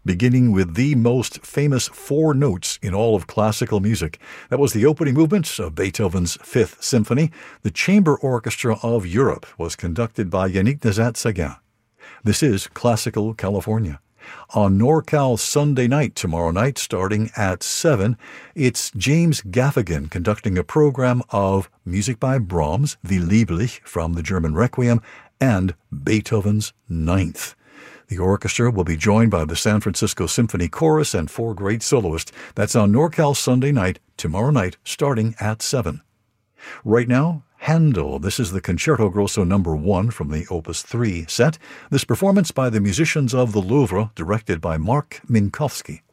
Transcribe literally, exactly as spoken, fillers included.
beginning with the most famous four notes in all of classical music. That was the opening movement of Beethoven's Fifth Symphony. The Chamber Orchestra of Europe was conducted by Yannick Nézet-Séguin. This is Classical California. On NorCal Sunday night, tomorrow night, starting at seven, it's James Gaffigan conducting a program of music by Brahms, Wie lieblich from the German Requiem, and Beethoven's Ninth. The orchestra will be joined by the San Francisco Symphony Chorus and four great soloists. That's on NorCal Sunday night, tomorrow night, starting at seven. Right now, Handel. This is the Concerto Grosso number one from the Opus three set. This performance by the musicians of the Louvre, directed by Mark Minkowski.